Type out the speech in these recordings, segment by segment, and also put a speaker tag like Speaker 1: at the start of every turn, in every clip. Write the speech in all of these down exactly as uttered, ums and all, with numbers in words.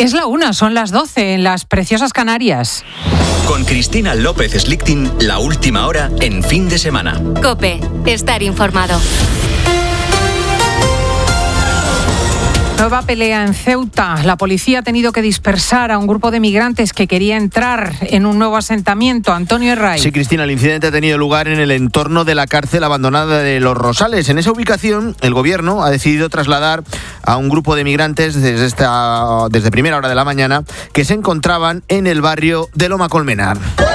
Speaker 1: Es la una, son las doce en las preciosas Canarias.
Speaker 2: Con Cristina López Slichting, la última hora en Fin de Semana.
Speaker 3: COPE, estar informado.
Speaker 1: Nueva pelea en Ceuta. La policía ha tenido que dispersar a un grupo de migrantes que quería entrar en un nuevo asentamiento. Antonio Herray.
Speaker 4: Sí, Cristina, el incidente ha tenido lugar en el entorno de la cárcel abandonada de Los Rosales. En esa ubicación, el gobierno ha decidido trasladar a un grupo de migrantes desde, esta, desde primera hora de la mañana que se encontraban en el barrio de Loma Colmenar.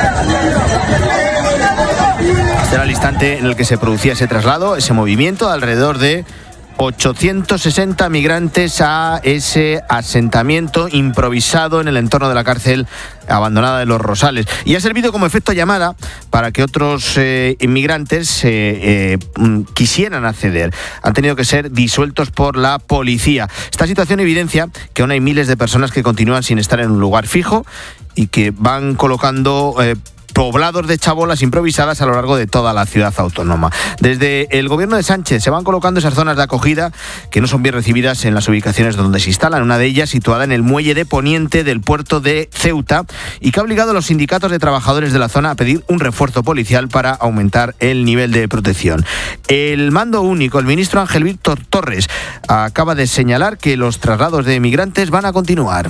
Speaker 4: Este era el instante en el que se producía ese traslado, ese movimiento, alrededor de ochocientos sesenta migrantes a ese asentamiento improvisado en el entorno de la cárcel abandonada de Los Rosales. Y ha servido como efecto llamada para que otros eh, inmigrantes eh, eh, quisieran acceder. Han tenido que ser disueltos por la policía. Esta situación evidencia que aún hay miles de personas que continúan sin estar en un lugar fijo y que van colocando Eh, poblados de chabolas improvisadas a lo largo de toda la ciudad autónoma. Desde el gobierno de Sánchez se van colocando esas zonas de acogida que no son bien recibidas en las ubicaciones donde se instalan. Una de ellas situada en el muelle de Poniente del puerto de Ceuta y que ha obligado a los sindicatos de trabajadores de la zona a pedir un refuerzo policial para aumentar el nivel de protección. El mando único, el ministro Ángel Víctor Torres, acaba de señalar que los traslados de migrantes van a continuar.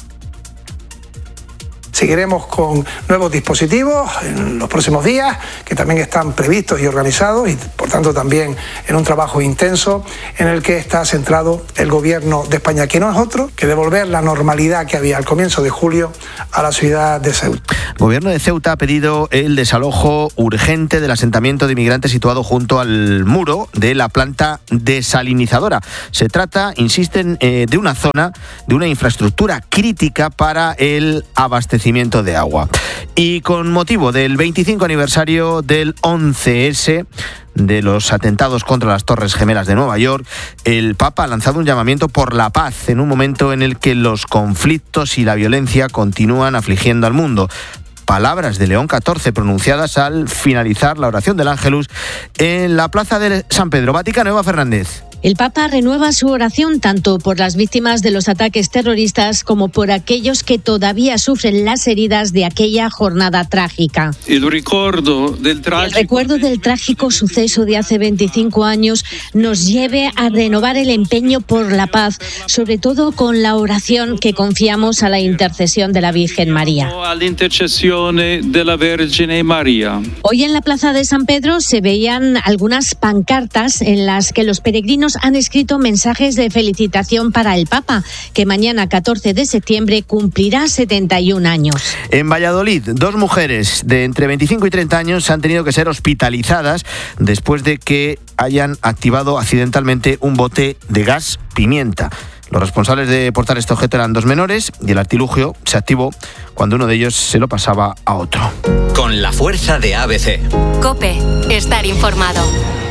Speaker 5: Seguiremos con nuevos dispositivos en los próximos días, que también están previstos y organizados, y por tanto también en un trabajo intenso en el que está centrado el Gobierno de España, que no es otro que devolver la normalidad que había al comienzo de julio a la ciudad de Ceuta.
Speaker 4: El Gobierno de Ceuta ha pedido el desalojo urgente del asentamiento de inmigrantes situado junto al muro de la planta desalinizadora. Se trata, insisten, eh, de una zona, de una infraestructura crítica para el abastecimiento de agua. Y con motivo del veinticinco aniversario del once ese, de los atentados contra las Torres Gemelas de Nueva York, el Papa ha lanzado un llamamiento por la paz en un momento en el que los conflictos y la violencia continúan afligiendo al mundo. Palabras de León catorce pronunciadas al finalizar la oración del Ángelus en la plaza de San Pedro. Vaticano, Eva Fernández.
Speaker 6: El Papa renueva su oración tanto por las víctimas de los ataques terroristas como por aquellos que todavía sufren las heridas de aquella jornada trágica.
Speaker 7: El recuerdo del trágico,
Speaker 6: el recuerdo del trágico suceso de hace veinticinco años nos lleve a renovar el empeño por la paz, sobre todo con la oración que confiamos a la intercesión de la Virgen María.
Speaker 7: A la intercesión de la Virgen María.
Speaker 6: Hoy en la plaza de San Pedro se veían algunas pancartas en las que los peregrinos han escrito mensajes de felicitación para el Papa, que mañana catorce de septiembre cumplirá setenta y un años.
Speaker 4: En Valladolid, dos mujeres de entre veinticinco y treinta años han tenido que ser hospitalizadas después de que hayan activado accidentalmente un bote de gas pimienta. Los responsables de portar este objeto eran dos menores y el artilugio se activó cuando uno de ellos se lo pasaba a otro.
Speaker 2: Con la fuerza de A B C.
Speaker 3: COPE, estar informado.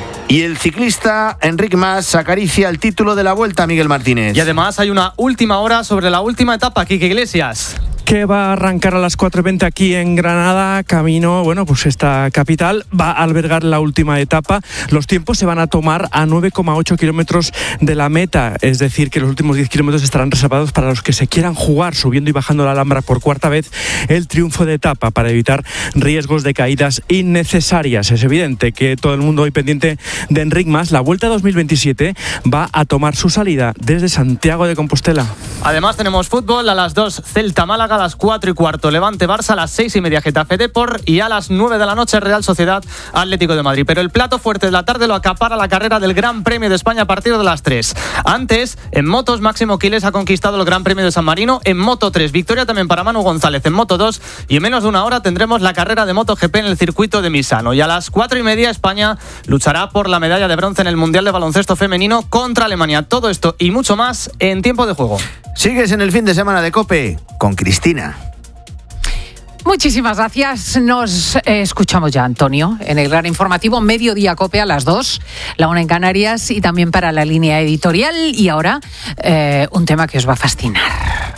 Speaker 4: Y el ciclista Enric Mas acaricia el título de la Vuelta, Miguel Martínez.
Speaker 8: Y además hay una última hora sobre la última etapa, Quique Iglesias.
Speaker 9: Que va a arrancar a las cuatro y veinte aquí en Granada, camino, bueno, pues esta capital, va a albergar la última etapa. Los tiempos se van a tomar a nueve coma ocho kilómetros de la meta, es decir, que los últimos diez kilómetros estarán reservados para los que se quieran jugar, subiendo y bajando la Alhambra por cuarta vez, el triunfo de etapa para evitar riesgos de caídas innecesarias. Es evidente que todo el mundo hoy pendiente de Enric Mas. La Vuelta dos mil veintisiete va a tomar su salida desde Santiago de Compostela.
Speaker 8: Además tenemos fútbol a las dos, Celta Málaga, a las cuatro y cuarto, Levante Barça, a las seis y media, Getafe Depor, y a las nueve de la noche, Real Sociedad Atlético de Madrid. Pero el plato fuerte de la tarde lo acapara la carrera del Gran Premio de España a partir de las tres. Antes, en motos, Máximo Quiles ha conquistado el Gran Premio de San Marino en Moto tres. Victoria también para Manu González en Moto dos, y en menos de una hora tendremos la carrera de MotoGP en el circuito de Misano. Y a las cuatro y media, España luchará por la medalla de bronce en el Mundial de Baloncesto Femenino contra Alemania. Todo esto y mucho más en Tiempo de Juego.
Speaker 4: Sigues en el fin de semana de COPE con Cristina.
Speaker 1: Muchísimas gracias. Nos eh, escuchamos ya, Antonio, en el gran informativo Mediodía COPE a las dos, la una en Canarias, y también para la línea editorial. Y ahora, eh, un tema que os va a fascinar.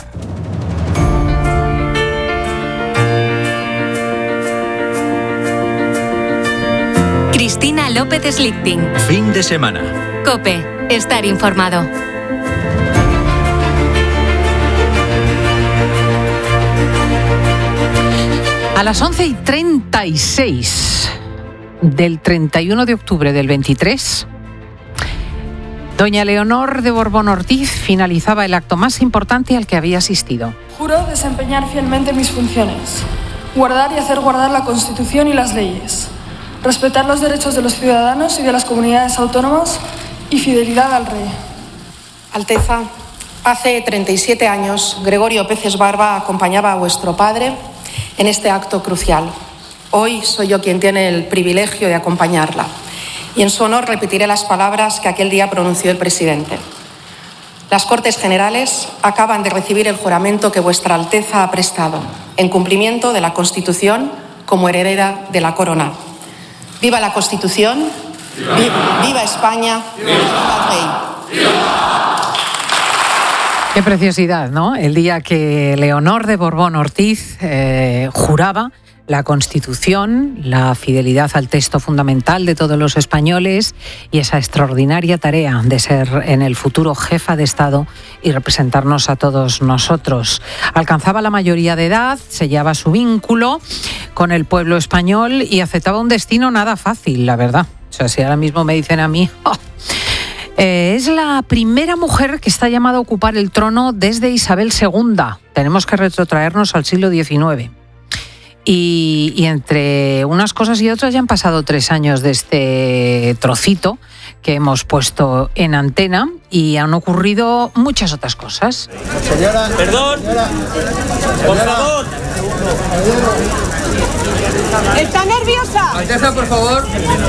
Speaker 3: Cristina López Slichting.
Speaker 2: Fin de semana.
Speaker 3: COPE, estar informado.
Speaker 1: A las once y treinta y seis del treinta y uno de octubre del veintitrés, doña Leonor de Borbón Ortiz finalizaba el acto más importante al que había asistido.
Speaker 10: Juro desempeñar fielmente mis funciones, guardar y hacer guardar la Constitución y las leyes, respetar los derechos de los ciudadanos y de las comunidades autónomas y fidelidad al rey.
Speaker 11: Alteza, hace treinta y siete años, Gregorio Peces Barba acompañaba a vuestro padre en este acto crucial. Hoy soy yo quien tiene el privilegio de acompañarla y en su honor repetiré las palabras que aquel día pronunció el presidente. Las Cortes Generales acaban de recibir el juramento que vuestra Alteza ha prestado en cumplimiento de la Constitución como heredera de la corona. ¡Viva la Constitución! ¡Viva, ¡Viva España! ¡Viva el rey!
Speaker 1: Qué preciosidad, ¿no? El día que Leonor de Borbón Ortiz eh, juraba la Constitución, la fidelidad al texto fundamental de todos los españoles y esa extraordinaria tarea de ser en el futuro jefa de Estado y representarnos a todos nosotros. Alcanzaba la mayoría de edad, sellaba su vínculo con el pueblo español y aceptaba un destino nada fácil, la verdad. O sea, si ahora mismo me dicen a mí... ¡Oh! Eh, es la primera mujer que está llamada a ocupar el trono desde Isabel segunda. Tenemos que retrotraernos al siglo diecinueve. Y, y entre unas cosas y otras ya han pasado tres años de este trocito que hemos puesto en antena y han ocurrido muchas otras cosas.
Speaker 12: Señora, perdón, señora, por favor.
Speaker 13: ¿Está nerviosa?
Speaker 12: Alteza, por favor.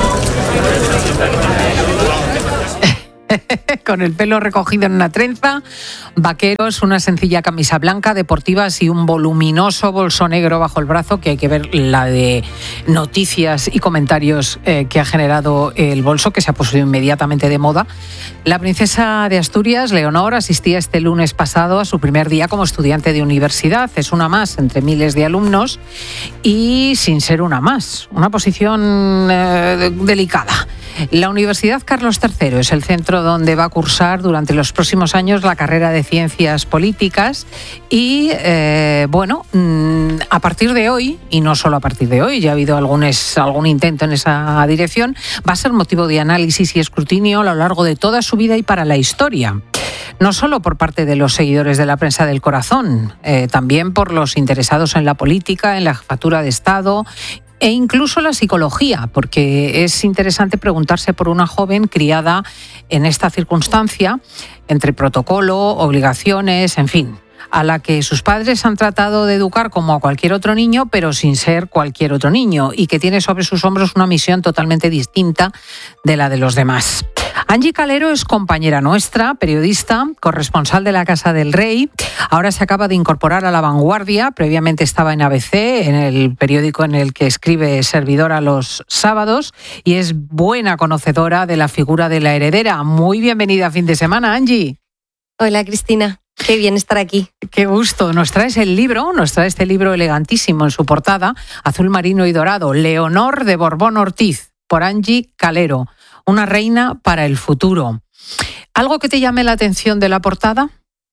Speaker 1: Con el pelo recogido en una trenza, vaqueros, una sencilla camisa blanca, deportivas y un voluminoso bolso negro bajo el brazo, que hay que ver la de noticias y comentarios eh, que ha generado el bolso, que se ha puesto inmediatamente de moda. La princesa de Asturias, Leonor, asistía este lunes pasado a su primer día como estudiante de universidad. Es una más entre miles de alumnos y sin ser una más. Una posición eh, delicada. La Universidad Carlos tercero es el centro donde va a cursar durante los próximos años la carrera de Ciencias Políticas y, eh, bueno, a partir de hoy, y no solo a partir de hoy, ya ha habido algún, es, algún intento en esa dirección, va a ser motivo de análisis y escrutinio a lo largo de toda su vida y para la historia. No solo por parte de los seguidores de la prensa del corazón, eh, también por los interesados en la política, en la jefatura de Estado e incluso la psicología, porque es interesante preguntarse por una joven criada en esta circunstancia, entre protocolo, obligaciones, en fin, a la que sus padres han tratado de educar como a cualquier otro niño, pero sin ser cualquier otro niño, y que tiene sobre sus hombros una misión totalmente distinta de la de los demás. Angie Calero es compañera nuestra, periodista, corresponsal de la Casa del Rey. Ahora se acaba de incorporar a La Vanguardia. Previamente estaba en A B C, en el periódico en el que escribe servidora los sábados, y es buena conocedora de la figura de la heredera. Muy bienvenida a Fin de Semana, Angie.
Speaker 14: Hola, Cristina. Qué bien estar aquí.
Speaker 1: Qué gusto. Nos traes el libro, nos trae este libro elegantísimo en su portada, azul marino y dorado, Leonor de Borbón Ortiz, por Angie Calero. Una reina para el futuro. ¿Algo que te llame la atención de la portada?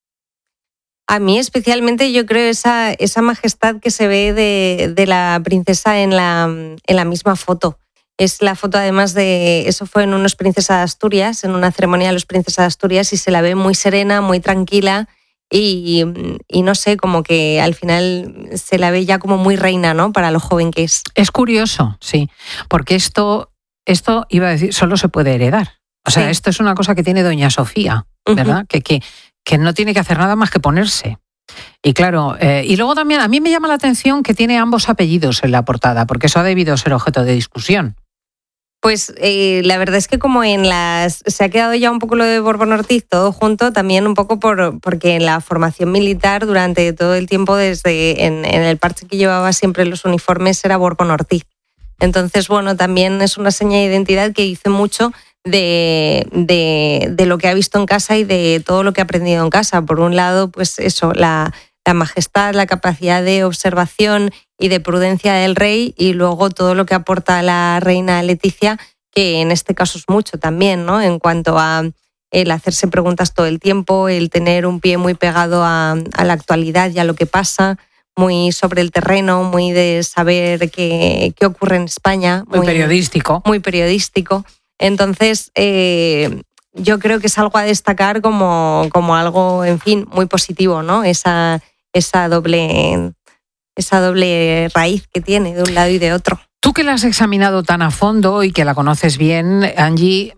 Speaker 14: A mí especialmente yo creo esa, esa majestad que se ve de, de la princesa en la, en la misma foto. Es la foto además de, eso fue en unos Princesa de Asturias, en una ceremonia de los Princesa de Asturias, y se la ve muy serena, muy tranquila y, y no sé, como que al final se la ve ya como muy reina, ¿no? Para lo joven que es.
Speaker 1: Es curioso, sí, porque esto... Esto, iba a decir, solo se puede heredar. O sea, sí. Esto es una cosa que tiene doña Sofía, ¿verdad? Uh-huh. que, que, que no tiene que hacer nada más que ponerse. Y claro, eh, y luego también a mí me llama la atención que tiene ambos apellidos en la portada, porque eso ha debido ser objeto de discusión.
Speaker 14: Pues eh, la verdad es que como en las... Se ha quedado ya un poco lo de Borbón Ortiz todo junto, también un poco por porque en la formación militar durante todo el tiempo, desde en, en el parche que llevaba siempre los uniformes, era Borbón Ortiz. Entonces, bueno, también es una seña de identidad que dice mucho de, de, de lo que ha visto en casa y de todo lo que ha aprendido en casa. Por un lado, pues eso, la, la majestad, la capacidad de observación y de prudencia del rey, y luego todo lo que aporta la reina Leticia, que en este caso es mucho también, ¿no? En cuanto a el hacerse preguntas todo el tiempo, el tener un pie muy pegado a, a la actualidad y a lo que pasa. muy sobre el terreno, muy de saber qué, qué ocurre en España.
Speaker 1: Muy, muy periodístico.
Speaker 14: Muy periodístico. Entonces, eh, yo creo que es algo a destacar como, como algo, en fin, muy positivo, ¿no? Esa, esa doble, esa doble raíz que tiene de un lado y de otro.
Speaker 1: Tú que la has examinado tan a fondo y que la conoces bien, Angie,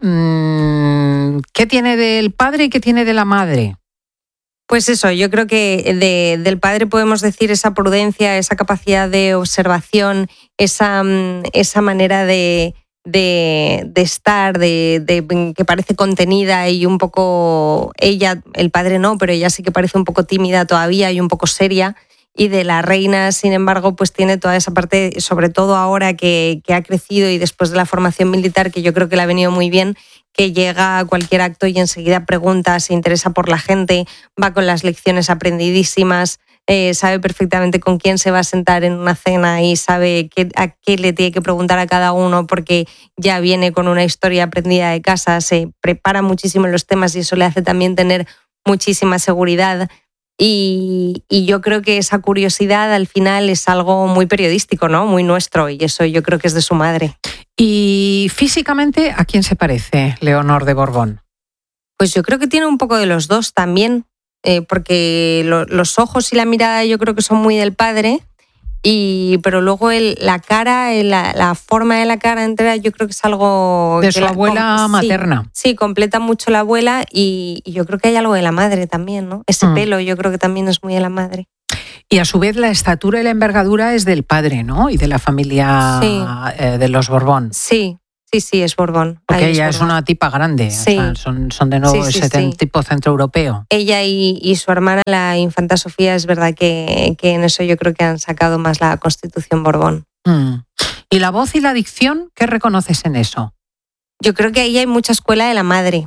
Speaker 1: ¿qué tiene del padre y qué tiene de la madre?
Speaker 14: Pues eso, yo creo que de, del padre podemos decir esa prudencia, esa capacidad de observación, esa, esa manera de, de, de estar, de, de que parece contenida y un poco, ella, el padre no, pero ella sí que parece un poco tímida todavía y un poco seria. Y de la reina, sin embargo, pues tiene toda esa parte, sobre todo ahora que, que ha crecido y después de la formación militar, que yo creo que le ha venido muy bien, que llega a cualquier acto y enseguida pregunta, se interesa por la gente, va con las lecciones aprendidísimas, eh, sabe perfectamente con quién se va a sentar en una cena y sabe qué, a qué le tiene que preguntar a cada uno porque ya viene con una historia aprendida de casa, se prepara muchísimo en los temas y eso le hace también tener muchísima seguridad. Y, y yo creo que esa curiosidad al final es algo muy periodístico, ¿no? Muy nuestro, y eso yo creo que es de su madre.
Speaker 1: ¿Y físicamente a quién se parece Leonor de Borbón?
Speaker 14: Pues yo creo que tiene un poco de los dos también, eh, porque lo, los ojos y la mirada yo creo que son muy del padre, y pero luego el, la cara, el, la, la forma de la cara entera yo creo que es algo...
Speaker 1: De
Speaker 14: que
Speaker 1: su
Speaker 14: la,
Speaker 1: abuela
Speaker 14: sí,
Speaker 1: materna.
Speaker 14: Sí, completa mucho la abuela y, y yo creo que hay algo de la madre también, ¿no? Ese mm. pelo yo creo que también es muy de la madre.
Speaker 1: Y a su vez la estatura y la envergadura es del padre, ¿no? Y de la familia sí. eh, de los Borbón.
Speaker 14: Sí. Sí, sí, es Borbón.
Speaker 1: Porque
Speaker 14: Ahí
Speaker 1: ella
Speaker 14: es,
Speaker 1: es una tipa grande,
Speaker 14: sí.
Speaker 1: o sea, son, son de nuevo
Speaker 14: sí, sí,
Speaker 1: ese
Speaker 14: sí.
Speaker 1: tipo centroeuropeo.
Speaker 14: Ella y, y su hermana, la infanta Sofía, es verdad que, que en eso yo creo que han sacado más la Constitución Borbón.
Speaker 1: Mm. ¿Y la voz y la dicción, qué reconoces en eso?
Speaker 14: Yo creo que ahí hay mucha escuela de la madre.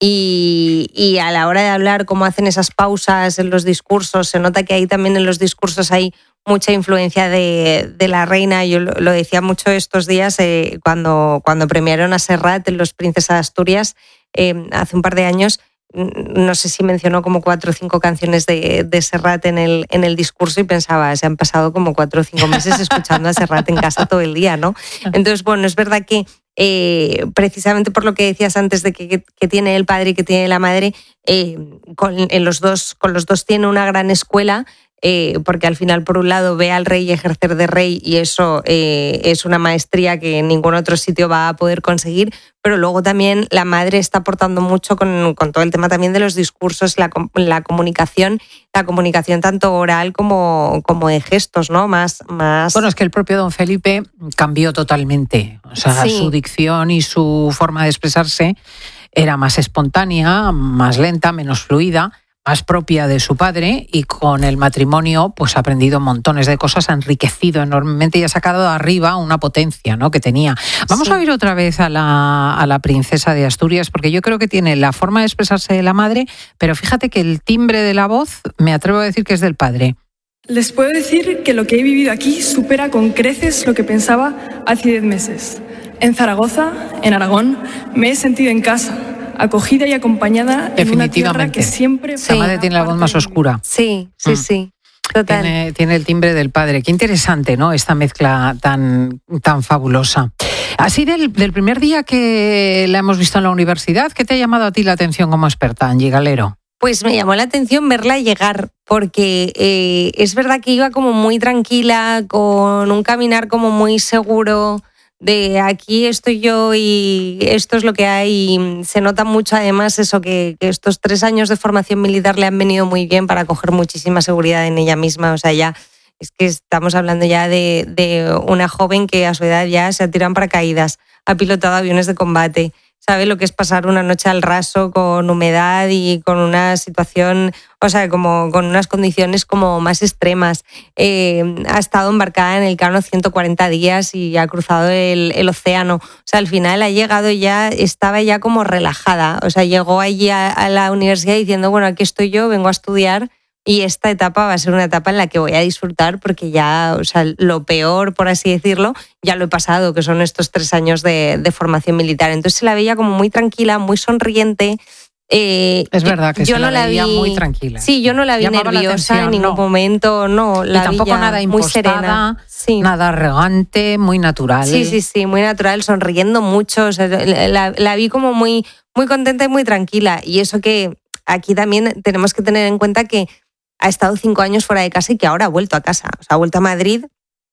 Speaker 14: Y, y a la hora de hablar, cómo hacen esas pausas en los discursos, se nota que ahí también en los discursos hay mucha influencia de, de la reina. Yo lo, lo decía mucho estos días eh, cuando, cuando premiaron a Serrat en Los Princesas de Asturias eh, hace un par de años. No sé si mencionó como cuatro o cinco canciones de, de Serrat en el, en el discurso y pensaba, se han pasado como cuatro o cinco meses escuchando a Serrat en casa todo el día, ¿no? Entonces, bueno, es verdad que eh, precisamente por lo que decías antes de que, que, que tiene el padre y que tiene la madre, eh, con, en los dos, con los dos tiene una gran escuela. Eh, porque al final, por un lado, ve al rey ejercer de rey y eso eh, es una maestría que en ningún otro sitio va a poder conseguir, pero luego también la madre está aportando mucho con, con todo el tema también de los discursos, la, la comunicación, la comunicación tanto oral como, como de gestos, ¿no? Más, más...
Speaker 1: Bueno, es que el propio don Felipe cambió totalmente, o sea, sí. Su dicción y su forma de expresarse era más espontánea, más lenta, menos fluida, más propia de su padre, y con el matrimonio pues ha aprendido montones de cosas, ha enriquecido enormemente y ha sacado arriba una potencia, ¿no?, que tenía. Vamos sí. a oír otra vez a la, a la princesa de Asturias, porque yo creo que tiene la forma de expresarse de la madre, pero fíjate que el timbre de la voz me atrevo a decir que es del padre.
Speaker 10: Les puedo decir que lo que he vivido aquí supera con creces lo que pensaba hace diez meses. En Zaragoza, en Aragón, me he sentido en casa, acogida y acompañada en una tierra que siempre...
Speaker 1: Sí. La madre tiene la voz más oscura.
Speaker 14: Sí, sí, mm. sí. Total.
Speaker 1: Tiene, tiene el timbre del padre. Qué interesante, ¿no?, esta mezcla tan, tan fabulosa. Así del, del primer día que la hemos visto en la universidad, ¿qué te ha llamado a ti la atención como experta, Angie Galero?
Speaker 14: Pues me llamó la atención verla llegar, porque eh, es verdad que iba como muy tranquila, con un caminar como muy seguro, de aquí estoy yo y esto es lo que hay. Y se nota mucho además eso, que, que estos tres años de formación militar le han venido muy bien para coger muchísima seguridad en ella misma. O sea, ya es que estamos hablando ya de, de una joven que a su edad ya se ha tirado en paracaídas, ha pilotado aviones de combate, sabe lo que es pasar una noche al raso con humedad y con una situación, o sea, como con unas condiciones como más extremas. Eh, ha estado embarcada en el Cano ciento cuarenta días y ha cruzado el, el océano. O sea, al final ha llegado ya, estaba ya como relajada. O sea, llegó allí a, a la universidad diciendo, bueno, aquí estoy yo, vengo a estudiar y esta etapa va a ser una etapa en la que voy a disfrutar porque ya, o sea, lo peor, por así decirlo, ya lo he pasado, que son estos tres años de, de formación militar. Entonces se la veía como muy tranquila, muy sonriente, Eh,
Speaker 1: es verdad que
Speaker 14: yo
Speaker 1: se
Speaker 14: no
Speaker 1: la veía
Speaker 14: vi,
Speaker 1: muy tranquila.
Speaker 14: Sí, yo no la vi
Speaker 1: Llamaba
Speaker 14: nerviosa
Speaker 1: la
Speaker 14: en ningún
Speaker 1: no.
Speaker 14: momento, no. La
Speaker 1: y tampoco nada
Speaker 14: muy
Speaker 1: impostada,
Speaker 14: serena. Sí.
Speaker 1: nada arrogante, muy natural.
Speaker 14: Sí, sí, sí, muy natural, sonriendo mucho. O sea, la, la vi como muy, muy contenta y muy tranquila. Y eso que aquí también tenemos que tener en cuenta que ha estado cinco años fuera de casa y que ahora ha vuelto a casa. O sea, ha vuelto a Madrid.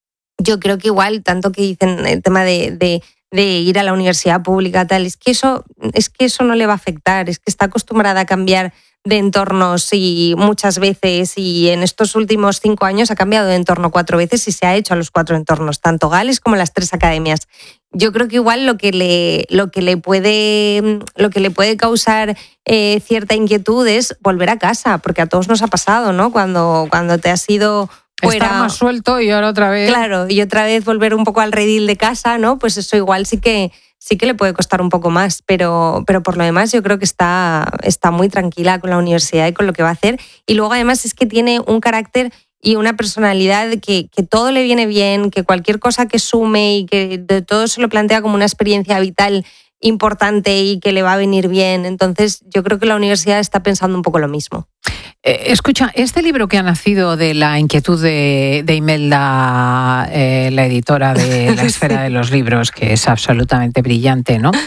Speaker 14: Yo creo que igual, tanto que dicen el tema de, de, de ir a la universidad pública, tal, es que eso, es que eso no le va a afectar, es que está acostumbrada a cambiar de entornos y muchas veces, y en estos últimos cinco años ha cambiado de entorno cuatro veces y se ha hecho a los cuatro entornos, tanto Gales como las tres academias. Yo creo que igual lo que le, lo que le puede, lo que le puede causar eh, cierta inquietud es volver a casa, porque a todos nos ha pasado, ¿no? Cuando, cuando te has ido fuera,
Speaker 1: estar más suelto y ahora otra vez.
Speaker 14: Claro, y otra vez volver un poco al redil de casa, ¿no? Pues eso igual sí que sí que le puede costar un poco más, pero, pero por lo demás yo creo que está, está muy tranquila con la universidad y con lo que va a hacer. Y luego además es que tiene un carácter y una personalidad que, que todo le viene bien, que cualquier cosa que sume y que de todo se lo plantea como una experiencia vital importante y que le va a venir bien. Entonces yo creo que la universidad está pensando un poco lo mismo.
Speaker 1: Eh, escucha, este libro que ha nacido de la inquietud de, de Imelda, eh, la editora de La Esfera de los Libros, que es absolutamente brillante, ¿no?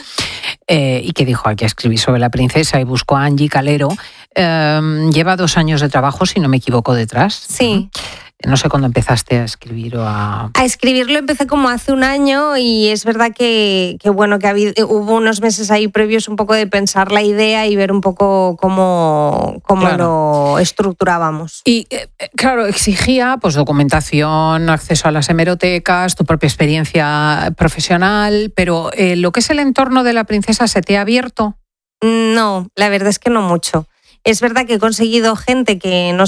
Speaker 1: Eh, y que dijo, hay que escribir sobre la princesa, y buscó a Angie Calero, eh, lleva dos años de trabajo, si no me equivoco, detrás.
Speaker 14: Sí.
Speaker 1: No sé cuándo empezaste a escribir o a...
Speaker 14: A escribirlo empecé como hace un año y es verdad que, que bueno, que habido, hubo unos meses ahí previos un poco de pensar la idea y ver un poco cómo, cómo
Speaker 1: Claro.
Speaker 14: lo estructurábamos.
Speaker 1: Y eh, claro, exigía pues documentación, acceso a las hemerotecas, tu propia experiencia profesional, pero eh, lo que es el entorno de la princesa, ¿se te ha abierto?
Speaker 14: No, la verdad es que no mucho. Es verdad que he conseguido gente que no,